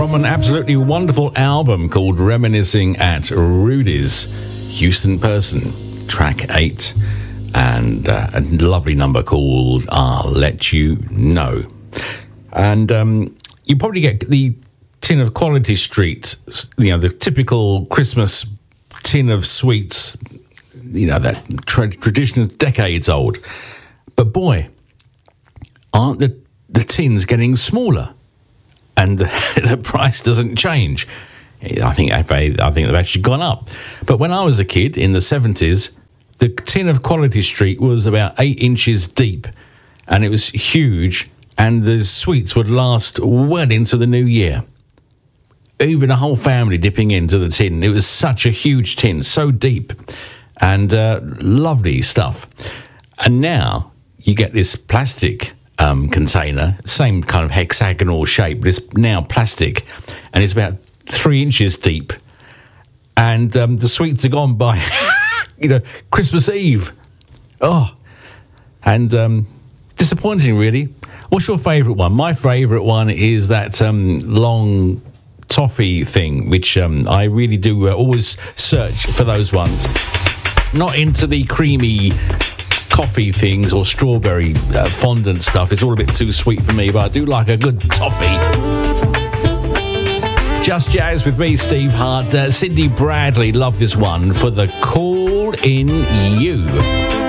from an absolutely wonderful album called Reminiscing at Rudy's. Houston Person, track 8, and a lovely number called I'll Let You Know. And you probably get the tin of Quality Street, the typical Christmas tin of sweets, that tradition is decades old. But boy, aren't the tins getting smaller? And the price doesn't change. I think they've actually gone up. But when I was a kid in the 70s, the tin of Quality Street was about 8 inches deep, and it was huge, and the sweets would last well into the new year. Even a whole family dipping into the tin. It was such a huge tin, so deep, and lovely stuff. And now you get this plastic container, same kind of hexagonal shape, but it's now plastic, and it's about 3 inches deep, and the sweets are gone by Christmas Eve. And disappointing, really. What's your favourite one? My favourite one is that long toffee thing, which I really do always search for those ones. Not into the creamy coffee things or strawberry fondant stuff. It's all a bit too sweet for me, but I do like a good toffee. Just Jazz with me, Steve Hart. Cindy Bradley, love this one for the Call in You.